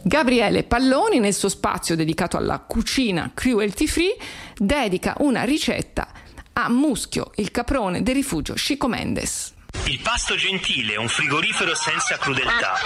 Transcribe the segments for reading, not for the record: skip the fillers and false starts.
Gabriele Palloni, nel suo spazio dedicato alla cucina cruelty free, dedica una ricetta a Muschio, il caprone del rifugio Chico Mendes. Il pasto gentile, un frigorifero senza crudeltà.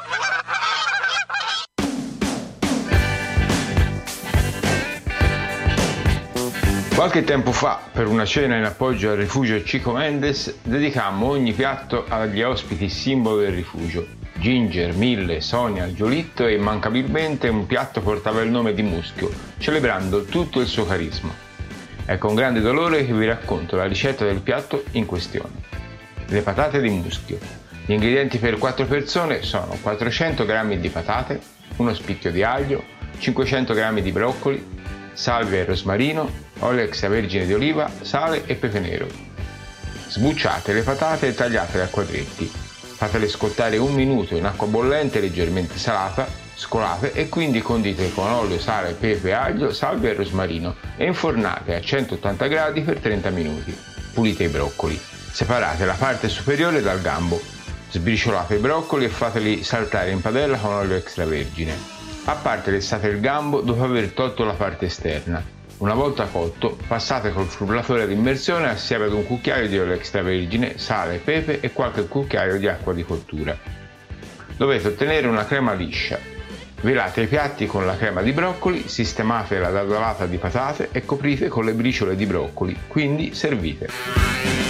Qualche tempo fa, per una cena in appoggio al rifugio Chico Mendes, dedicammo ogni piatto agli ospiti simbolo del rifugio. Ginger, Mille, Sonia, Giolitto e immancabilmente un piatto portava il nome di Muschio, celebrando tutto il suo carisma. È con grande dolore che vi racconto la ricetta del piatto in questione. Le patate di Muschio. Gli ingredienti per 4 persone sono 400 g di patate, uno spicchio di aglio, 500 g di broccoli, salvia e rosmarino, olio extravergine di oliva, sale e pepe nero. Sbucciate le patate e tagliatele a quadretti. Fatele scottare 1 minuto in acqua bollente leggermente salata, scolate e quindi condite con olio, sale, pepe, aglio, salvia e rosmarino e infornate a 180 gradi per 30 minuti. Pulite i broccoli. Separate la parte superiore dal gambo. Sbriciolate i broccoli e fateli saltare in padella con olio extravergine. A parte lessate il gambo dopo aver tolto la parte esterna. Una volta cotto, passate col frullatore ad immersione assieme ad un cucchiaio di olio extravergine, sale, pepe e qualche cucchiaio di acqua di cottura. Dovete ottenere una crema liscia. Velate i piatti con la crema di broccoli, sistemate la dadolata di patate e coprite con le briciole di broccoli, quindi servite.